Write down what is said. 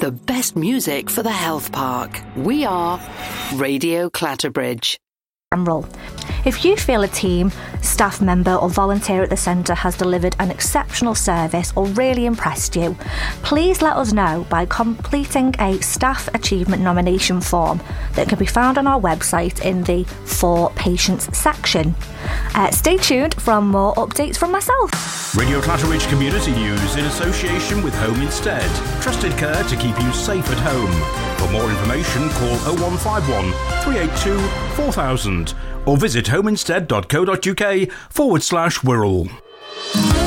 the best music for the health park. We are Radio Clatterbridge. If you feel a team, staff member or volunteer at the centre has delivered an exceptional service or really impressed you, please let us know by completing a Staff Achievement Nomination form that can be found on our website in the For Patients section. Stay tuned for more updates from myself. Radio Clatterbridge Community News in association with Home Instead. Trusted care to keep you safe at home. For more information, call 0151 382 4000 or visit homeinstead.co.uk/Wirral.